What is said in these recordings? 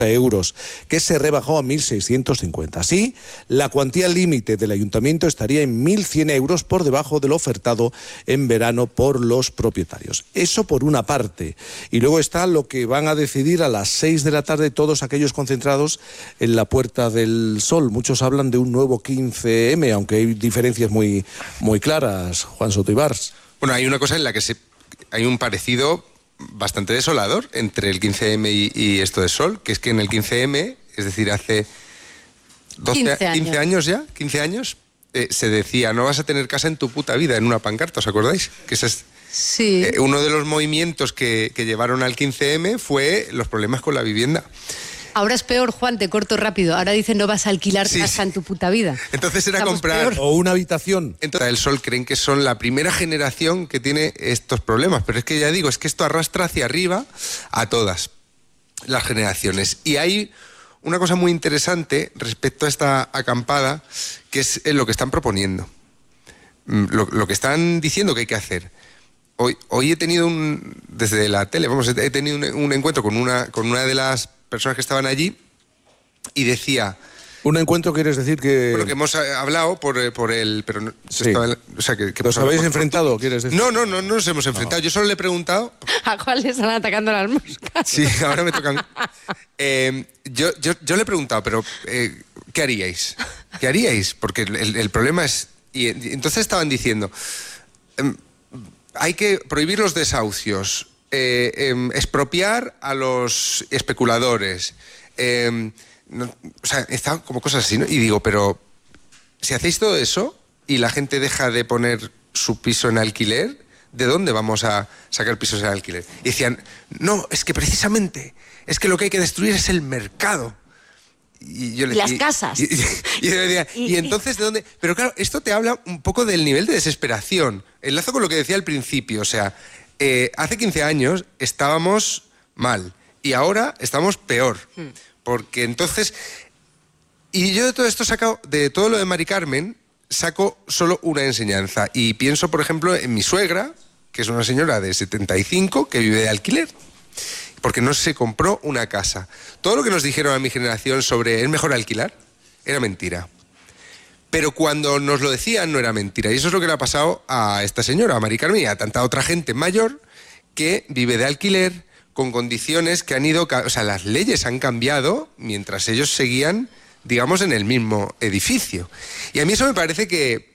euros, que se rebajó a 1.650. Así, la cuantía límite del ayuntamiento estaría en 1.100 euros por debajo de lo ofertado en verano por los propietarios. Eso por una parte. Y luego está lo que van a decidir a las 6 de la tarde todos aquellos concentrados en la Puerta del Sol. Muchos hablan de un nuevo 15M, aunque hay diferencias muy claras, Juan Soto Ibars. Bueno, hay una cosa en la que hay un parecido bastante desolador entre el 15M y esto de Sol, que es que en el 15M, es decir, hace 15 años ya, 15 años, se decía, no vas a tener casa en tu puta vida, en una pancarta, ¿os acordáis? Que ese es, sí. Uno de los movimientos que llevaron al 15M fue los problemas con la vivienda. Ahora es peor, Juan, te corto rápido. Ahora dicen no vas a alquilar casa en tu puta vida. Entonces era comprar... O una habitación. Entonces el Sol creen que son la primera generación que tiene estos problemas. Pero es que ya digo, es que esto arrastra hacia arriba a todas las generaciones. Y hay una cosa muy interesante respecto a esta acampada, que es lo que están proponiendo. Lo que están diciendo que hay que hacer. Hoy he tenido desde la tele, he tenido un encuentro con una de las personas que estaban allí y decía... ¿Un encuentro quieres decir que...? Bueno, que hemos hablado por el... Pero no, sí. O sea, que ¿Os habéis enfrentado, quieres decir? No nos hemos enfrentado. Yo solo le he preguntado... ¿A cuál le están atacando las moscas? Sí, ahora me toca a mí. Yo le he preguntado, pero ¿qué haríais? ¿Qué haríais? Porque el problema es... Y entonces estaban diciendo... hay que prohibir los desahucios, expropiar a los especuladores. O sea, están como cosas así, ¿no? Y digo, pero si hacéis todo eso y la gente deja de poner su piso en alquiler, ¿de dónde vamos a sacar pisos en alquiler? Y decían, no, es que precisamente, es que lo que hay que destruir es el mercado. Y yo las casas. Y yo le decía, ¿y entonces de dónde? Pero claro, esto te habla un poco del nivel de desesperación. Enlazo con lo que decía al principio, o sea, hace 15 años estábamos mal y ahora estamos peor. Porque entonces... Y yo de todo esto de todo lo de Mari Carmen, saco solo una enseñanza. Y pienso, por ejemplo, en mi suegra, que es una señora de 75, que vive de alquiler. Porque no se compró una casa. Todo lo que nos dijeron a mi generación sobre es mejor alquilar, era mentira. Pero cuando nos lo decían no era mentira. Y eso es lo que le ha pasado a esta señora, a Mari Carmen, y a tanta otra gente mayor que vive de alquiler con condiciones que han ido... O sea, las leyes han cambiado mientras ellos seguían, digamos, en el mismo edificio. Y a mí eso me parece que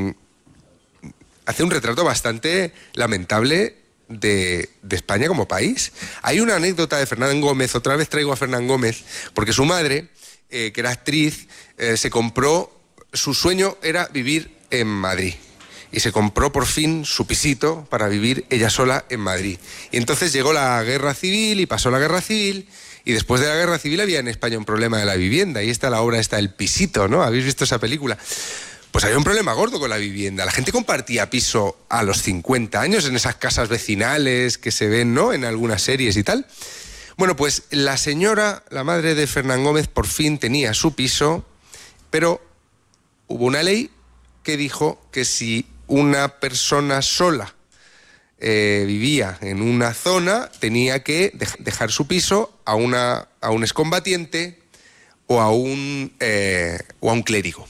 hace un retrato bastante lamentable de España como país. Hay una anécdota de Fernán Gómez, otra vez traigo a Fernán Gómez, porque su madre, que era actriz, se compró... Su sueño era vivir en Madrid. Y se compró por fin su pisito para vivir ella sola en Madrid. Y entonces llegó la guerra civil y pasó la guerra civil. Y después de la guerra civil había en España un problema de la vivienda. Y la obra está El Pisito, ¿no? ¿Habéis visto esa película? Pues había un problema gordo con la vivienda. La gente compartía piso a los 50 años en esas casas vecinales que se ven, ¿no?, en algunas series y tal. Bueno, pues la señora, la madre de Fernán Gómez, por fin tenía su piso, pero... Hubo una ley que dijo que si una persona sola vivía en una zona, tenía que dejar su piso a un excombatiente o a un clérigo.